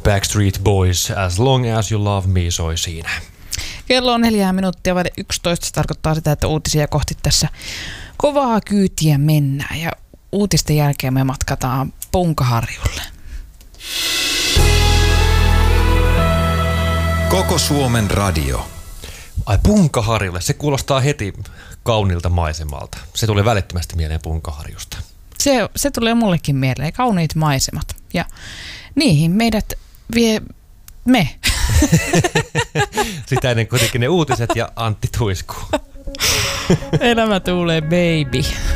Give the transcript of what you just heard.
Backstreet Boys, As Long As You Love Me soi siinä. Kello on 4 minuuttia vaille 11. Se tarkoittaa sitä, että uutisia kohti tässä kovaa kyytiä mennään. Ja uutisten jälkeen me matkataan Punkaharjulle. Koko Suomen radio. Ai Punkaharjulle, se kuulostaa heti kauniilta maisemalta. Se tuli välittömästi mieleen Punkaharjusta. Se tulee mullekin mieleen, kauniit maisemat. Ja niihin meidät vie me. Sitä ennen kuitenkin ne uutiset ja Antti Tuisku. Elämä tulee, baby.